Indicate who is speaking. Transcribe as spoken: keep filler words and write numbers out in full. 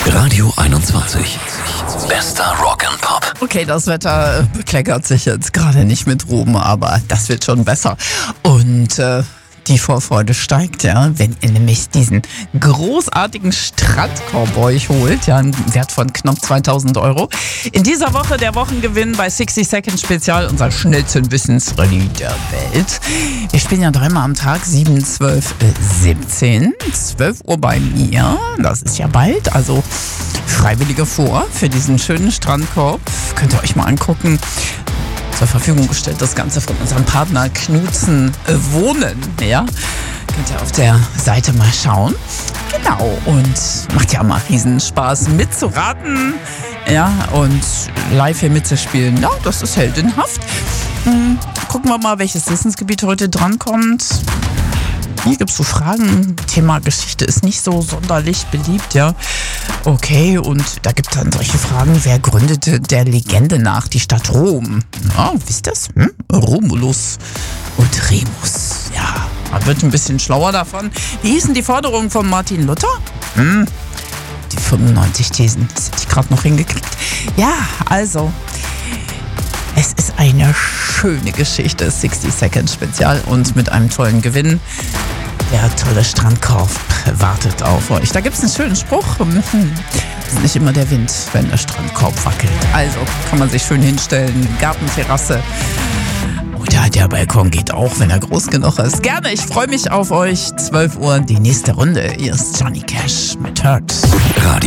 Speaker 1: Radio einundzwanzig. Bester Rock and Pop.
Speaker 2: Okay, das Wetter bekleckert sich jetzt gerade nicht mit Ruhm, aber das wird schon besser. Und äh, die Vorfreude steigt, ja, wenn ihr nämlich diesen großartigen Strandkorb euch holt, ja, einen Wert von knapp zweitausend Euro. In dieser Woche der Wochengewinn bei sixty Second Spezial, unser schnellsten Wissensrallye der Welt. Wir spielen ja dreimal am Tag, sieben, zwölf, siebzehn, zwölf Uhr bei mir, das ist ja bald, also Freiwillige vor für diesen schönen Strandkorb. Könnt ihr euch mal angucken. Zur Verfügung gestellt das Ganze von unserem Partner Knudsen äh, Wohnen. Ja? Könnt ihr auf der Seite mal schauen. Genau, und macht ja mal riesen Spaß mitzuraten. Ja, und live hier mitzuspielen. Ja, das ist heldenhaft. Hm, gucken wir mal, welches Wissensgebiet heute drankommt. Hier gibt es so Fragen. Thema Geschichte ist nicht so sonderlich beliebt, ja. Okay, und da gibt es dann solche Fragen. Wer gründete der Legende nach die Stadt Rom? Ja, wisst ihr das? Hm? Romulus und Remus. Ja, man wird ein bisschen schlauer davon. Wie hießen die Forderungen von Martin Luther? Hm? Die fünfundneunzig Thesen. Das hätte ich gerade noch hingekriegt. Ja, also... Es ist eine schöne Geschichte, sixty Second Spezial und mit einem tollen Gewinn. Der tolle Strandkorb wartet auf euch. Da gibt es einen schönen Spruch. Es ist nicht immer der Wind, wenn der Strandkorb wackelt. Also kann man sich schön hinstellen, Gartenterrasse. Oder der Balkon geht auch, wenn er groß genug ist. Gerne, ich freue mich auf euch. zwölf Uhr, die nächste Runde. Hier ist Johnny Cash mit Hurt.
Speaker 1: Radio